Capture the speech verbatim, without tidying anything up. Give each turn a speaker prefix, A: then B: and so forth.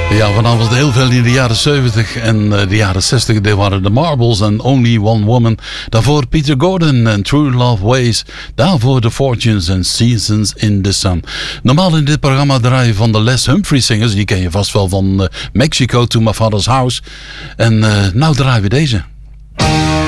A: Ja, vanavond heel veel in de jaren zeventig en uh, de jaren zestig. Dit waren de Marbles en Only One Woman. Daarvoor Peter Gordon en True Love Ways. Daarvoor The Fortunes and Seasons in the Sun. Normaal in dit programma draaien van de Les Humphrey Singers. Die ken je vast wel van uh, Mexico to My Father's House. En uh, nou draaien we deze.